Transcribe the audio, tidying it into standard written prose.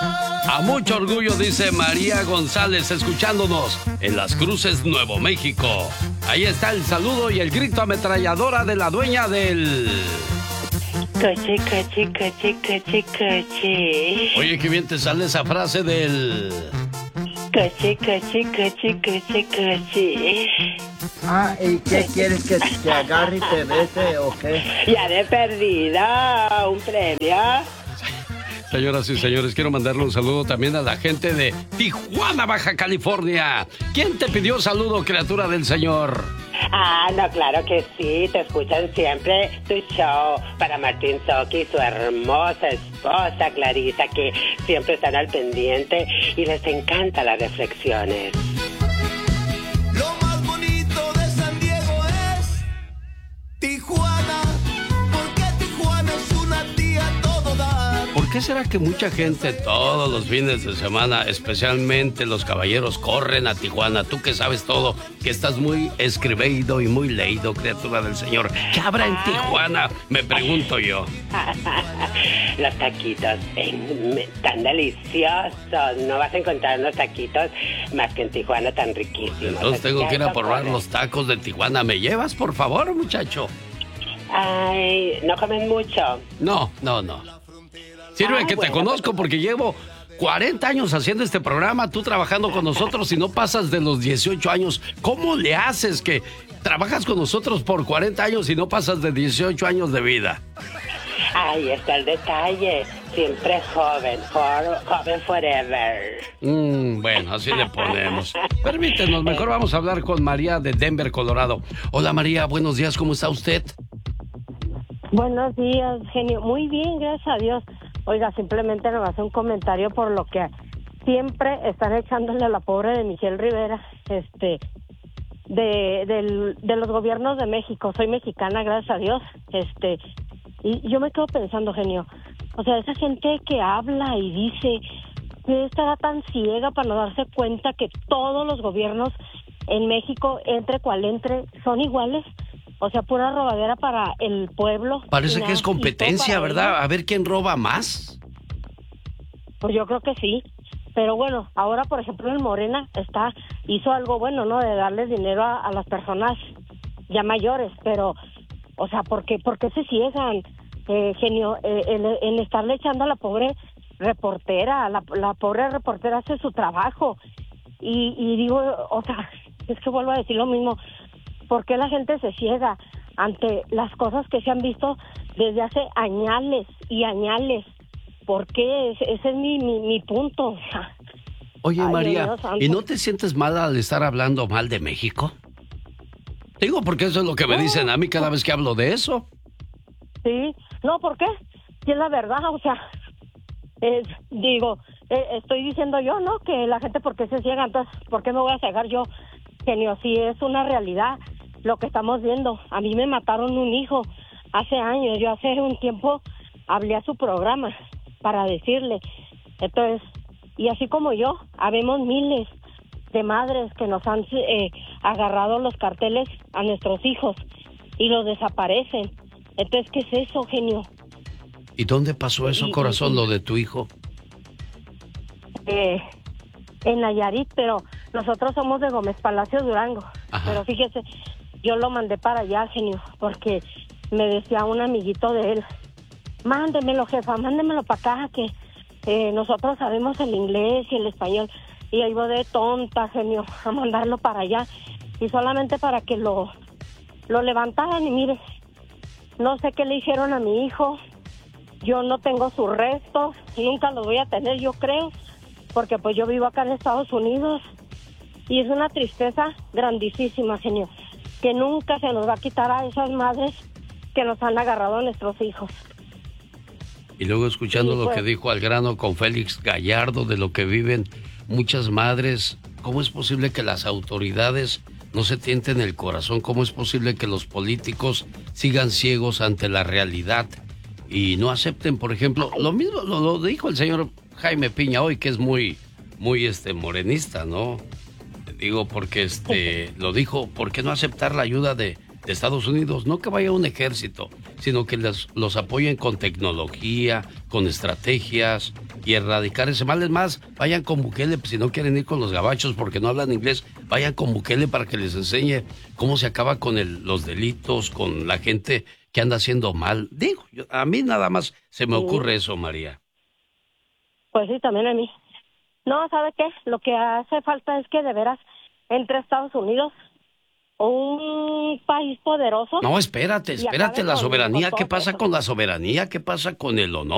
A mucho orgullo, dice María González, escuchándonos en Las Cruces, Nuevo México. Ahí está el saludo y el grito ametralladora de la dueña del... Coche, coche, coche, coche, coche. Oye, qué bien te sale esa frase del... Coche, coche, coche, coche, coche. Ah, ¿y qué quieres que te agarre y te bese o qué? Ya de perdida, un premio. Señoras y señores, quiero mandarle un saludo también a la gente de Tijuana, Baja California. ¿Quién te pidió saludo, criatura del Señor? Ah, no, claro que sí, te escuchan siempre tu show para Martín Soki y su hermosa esposa Clarisa, que siempre están al pendiente y les encantan las reflexiones. Lo más bonito de San Diego es Tijuana, porque Tijuana es una tía todo dar. ¿Por qué será que mucha gente todos los fines de semana, especialmente los caballeros, corren a Tijuana? Tú que sabes todo, que estás muy escribido y muy leído, criatura del Señor. ¿Qué habrá en Tijuana? Me pregunto yo. Los taquitos tan deliciosos. No vas a encontrar unos taquitos más que en Tijuana tan riquísimos. Entonces tengo que ir a probar los tacos de Tijuana. ¿Me llevas, por favor, muchacho? Ay, ¿no comen mucho? No. Sirve que te conozco porque llevo 40 años haciendo este programa, tú trabajando con nosotros y no pasas de los 18 años. ¿Cómo le haces que trabajas con nosotros por 40 años y no pasas de 18 años de vida? Ahí está el detalle. Siempre joven, joven forever. Bueno, así le ponemos. Permítenos, mejor vamos a hablar con María de Denver, Colorado. Hola María, buenos días, ¿cómo está usted? Buenos días, genio. Muy bien, gracias a Dios. Oiga, simplemente nos hace un comentario por lo que siempre están echándole a la pobre de Michelle Rivera, de los gobiernos de México. Soy mexicana, gracias a Dios, y yo me quedo pensando, genio, o sea, esa gente que habla y dice que estará tan ciega para no darse cuenta que todos los gobiernos en México, entre cual entre, son iguales. O sea, pura robadera para el pueblo. Parece que es competencia, ¿verdad? Ellos. A ver quién roba más. Pues yo creo que sí. Pero bueno, ahora, por ejemplo, el Morena hizo algo bueno, ¿no? De darles dinero a las personas ya mayores. Pero, o sea, ¿por qué se ciegan, genio? En estarle echando a la pobre reportera. La pobre reportera hace su trabajo. Y digo, o sea, es que vuelvo a decir lo mismo. ¿Por qué la gente se ciega ante las cosas que se han visto desde hace añales y añales? ¿Por qué? Ese es mi punto. Oye, María, ¿y no te sientes mal al estar hablando mal de México? Digo, porque eso es lo que me dicen a mí cada vez que hablo de eso. Sí, no, ¿por qué? Si es la verdad, o sea, estoy diciendo yo, ¿no? Que la gente, ¿por qué se ciega? Entonces, ¿por qué me voy a cegar yo? Genio, si es una realidad lo que estamos viendo. A mí me mataron un hijo hace años. Yo hace un tiempo hablé a su programa para decirle. Entonces, y así como yo, habemos miles de madres que nos han agarrado los carteles a nuestros hijos y los desaparecen. Entonces, ¿qué es eso, genio? ¿Y dónde pasó eso, corazón, lo de tu hijo? En Nayarit, pero nosotros somos de Gómez Palacio, Durango. Ajá. Pero fíjese, yo lo mandé para allá, genio, porque me decía un amiguito de él, mándemelo, jefa, mándemelo para acá, que nosotros sabemos el inglés y el español. Y ahí voy de tonta, genio, a mandarlo para allá. Y solamente para que lo levantaran. Y mire, no sé qué le hicieron a mi hijo. Yo no tengo sus restos, nunca los voy a tener, yo creo. Porque pues yo vivo acá en Estados Unidos y es una tristeza grandísima, genio, que nunca se nos va a quitar a esas madres que nos han agarrado a nuestros hijos. Y luego escuchando lo que dijo al grano con Félix Gallardo de lo que viven muchas madres, ¿cómo es posible que las autoridades no se tienten el corazón? ¿Cómo es posible que los políticos sigan ciegos ante la realidad y no acepten, por ejemplo, lo mismo lo dijo el señor Jaime Piña hoy, que es muy morenista, ¿no? Digo, porque lo dijo, ¿por qué no aceptar la ayuda de Estados Unidos? No que vaya un ejército, sino que los apoyen con tecnología, con estrategias, y erradicar ese mal. Es más, vayan con Bukele, si no quieren ir con los gabachos porque no hablan inglés, vayan con Bukele para que les enseñe cómo se acaba con los delitos, con la gente que anda haciendo mal. Digo, a mí nada más se me ocurre eso, María. Pues sí, también a mí. No, ¿sabe qué? Lo que hace falta es que de veras entre Estados Unidos, un país poderoso. No, espérate, la soberanía. ¿Qué pasa con la soberanía? ¿Qué pasa con el honor?